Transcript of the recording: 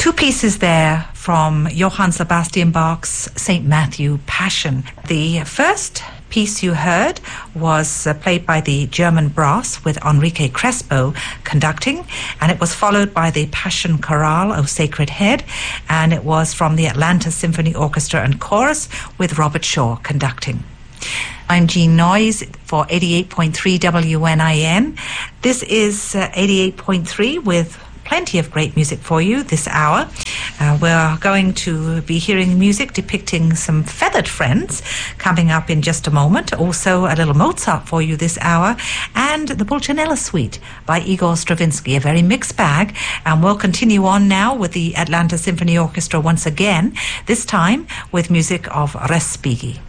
Two pieces there from Johann Sebastian Bach's St. Matthew Passion. The first piece you heard was played by the German brass with Enrique Crespo conducting, and it was followed by the Passion Chorale, O Sacred Head, and it was from the Atlanta Symphony Orchestra and Chorus with Robert Shaw conducting. I'm Jean Noyes for 88.3 WNIN. This is 88.3 with plenty of great music for you this hour. We're going to be hearing music depicting some feathered friends coming up in just a moment. Also a little Mozart for you this hour, and the Pulcinella Suite by Igor Stravinsky, a very mixed bag. And we'll continue on now with the Atlanta Symphony Orchestra once again, this time with music of Respighi.